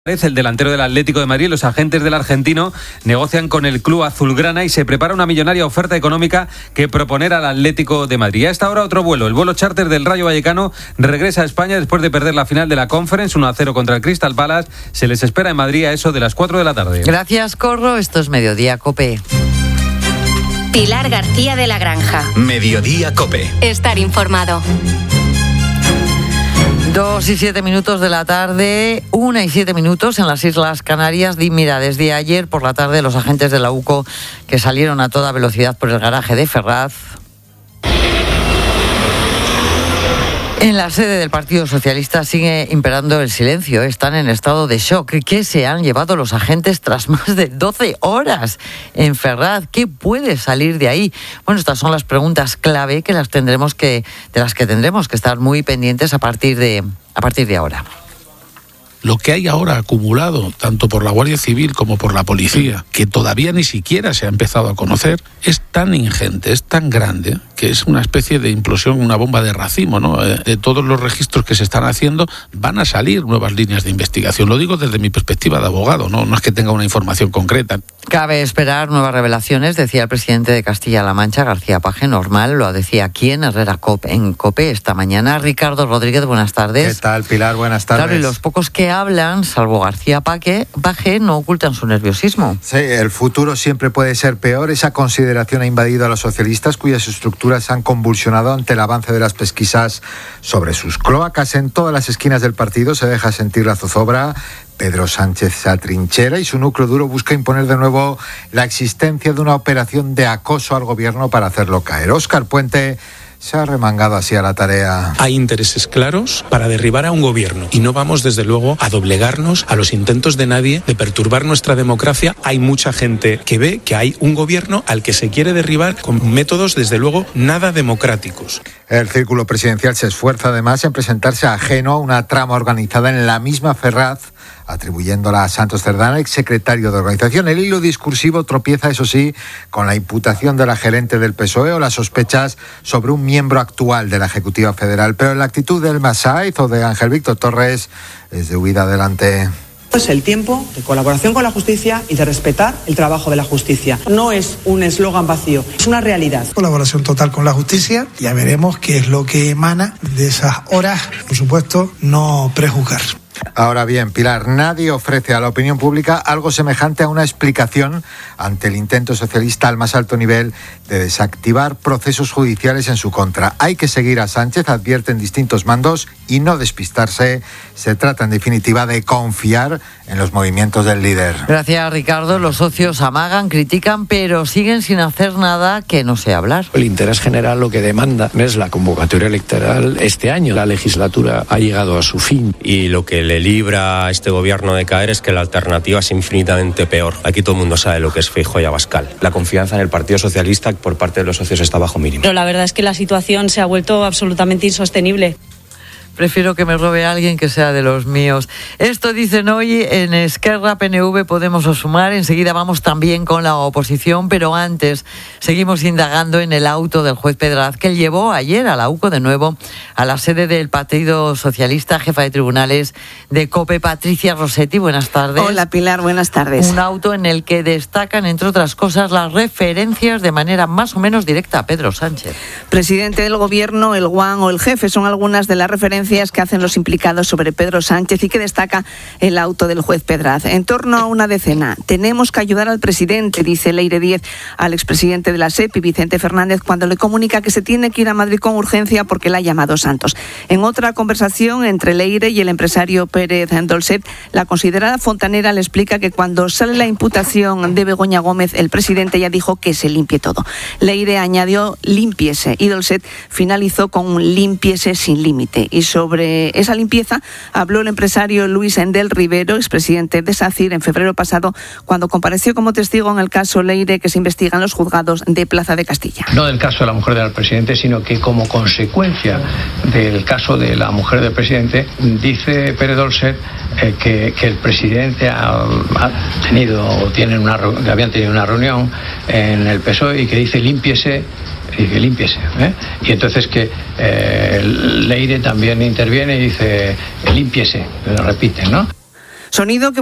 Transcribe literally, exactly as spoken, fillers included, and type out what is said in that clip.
El delantero del Atlético de Madrid, los agentes del argentino negocian con el club azulgrana y se prepara una millonaria oferta económica que proponer al Atlético de Madrid. A esta hora otro vuelo, el vuelo charter del Rayo Vallecano regresa a España después de perder la final de la Conference uno a cero contra el Crystal Palace. Se les espera en Madrid a eso de las cuatro de la tarde. Gracias, Corro. Esto es Mediodía COPE. Pilar García de la Granja. Mediodía COPE. Estar informado. Dos y siete minutos de la tarde, una y siete minutos en las Islas Canarias. Mira, desde ayer por la tarde los agentes de la UCO que salieron a toda velocidad por el garaje de Ferraz. En la sede del Partido Socialista sigue imperando el silencio. Están en estado de shock. ¿Qué se han llevado los agentes tras más de doce horas en Ferraz? ¿Qué puede salir de ahí? Bueno, estas son las preguntas clave que las tendremos que, de las que tendremos que estar muy pendientes a partir de, a partir de ahora. Lo que hay ahora acumulado, tanto por la Guardia Civil como por la policía, que todavía ni siquiera se ha empezado a conocer, es tan ingente, es tan grande, que es una especie de implosión, una bomba de racimo, ¿no? De todos los registros que se están haciendo, van a salir nuevas líneas de investigación. Lo digo desde mi perspectiva de abogado, no, no es que tenga una información concreta. Cabe esperar nuevas revelaciones, decía el presidente de Castilla-La Mancha, García Paje, normal, lo decía aquí en Herrera COPE, en COPE esta mañana. Ricardo Rodríguez, buenas tardes. ¿Qué tal, Pilar? Buenas tardes. Claro, y los pocos que hablan, salvo García Paje, Paje, no ocultan su nerviosismo. Sí, el futuro siempre puede ser peor. Esa consideración ha invadido a los socialistas, cuyas estructuras han convulsionado ante el avance de las pesquisas sobre sus cloacas. En todas las esquinas del partido se deja sentir la zozobra. Pedro Sánchez se atrinchera y su núcleo duro busca imponer de nuevo la existencia de una operación de acoso al gobierno para hacerlo caer. Óscar Puente se ha remangado así a la tarea. Hay intereses claros para derribar a un gobierno y no vamos desde luego a doblegarnos a los intentos de nadie de perturbar nuestra democracia. Hay mucha gente que ve que hay un gobierno al que se quiere derribar con métodos desde luego nada democráticos. El círculo presidencial se esfuerza además en presentarse ajeno a una trama organizada en la misma Ferraz, atribuyéndola a Santos Cerdán, exsecretario de organización. El hilo discursivo tropieza, eso sí, con la imputación de la gerente del P S O E o las sospechas sobre un miembro actual de la Ejecutiva Federal. Pero la actitud del Masaiz o de Ángel Víctor Torres es de huida adelante. Es el tiempo de colaboración con la justicia y de respetar el trabajo de la justicia. No es un eslogan vacío, es una realidad. Colaboración total con la justicia, ya veremos qué es lo que emana de esas horas. Por supuesto, no prejuzgar. Ahora bien, Pilar, nadie ofrece a la opinión pública algo semejante a una explicación ante el intento socialista al más alto nivel de desactivar procesos judiciales en su contra. Hay que seguir a Sánchez, advierten distintos mandos, y no despistarse. Se trata, en definitiva, de confiar en los movimientos del líder. Gracias, Ricardo. Los socios amagan, critican, pero siguen sin hacer nada que no sea hablar. El interés general lo que demanda es la convocatoria electoral este año. La legislatura ha llegado a su fin. Y lo que le libra a este gobierno de caer es que la alternativa es infinitamente peor. Aquí todo el mundo sabe lo que es Feijóo y Abascal. La confianza en el Partido Socialista por parte de los socios está bajo mínimo. Pero la verdad es que la situación se ha vuelto absolutamente insostenible. Prefiero que me robe a alguien que sea de los míos. Esto dicen hoy en Esquerra, P N V, Podemos o Sumar. Enseguida vamos también con la oposición, pero antes seguimos indagando en el auto del juez Pedraz que llevó ayer a la UCO de nuevo a la sede del Partido Socialista. Jefa de tribunales de COPE, Patricia Rossetti, buenas tardes. Hola, Pilar, buenas tardes. Un auto en el que destacan, entre otras cosas, las referencias de manera más o menos directa a Pedro Sánchez. Presidente del gobierno, el guan o el jefe son algunas de las referencias que hacen los implicados sobre Pedro Sánchez y que destaca el auto del juez Pedraz. En torno a una decena. Tenemos que ayudar al presidente, dice Leire Díez al expresidente de la S E P, Vicente Fernández, cuando le comunica que se tiene que ir a Madrid con urgencia porque la ha llamado Santos. En otra conversación entre Leire y el empresario Pérez Dolcet, la considerada fontanera le explica que cuando sale la imputación de Begoña Gómez, el presidente ya dijo que se limpie todo. Leire añadió limpiese y Dolcet finalizó con un limpiese sin límite. Y sobre esa limpieza habló el empresario Luis Endel Rivero, expresidente de SACIR, en febrero pasado, cuando compareció como testigo en el caso Leire que se investiga en los juzgados de Plaza de Castilla. No del caso de la mujer del presidente, sino que como consecuencia del caso de la mujer del presidente, dice Pérez Dolcet eh, que, que el presidente ha, ha tenido o tienen una, que habían tenido una reunión en el P S O E y que dice límpiese y que límpiese, ¿eh? Y entonces que eh, Leire también interviene y dice límpiese, lo repite, ¿no? Sonido que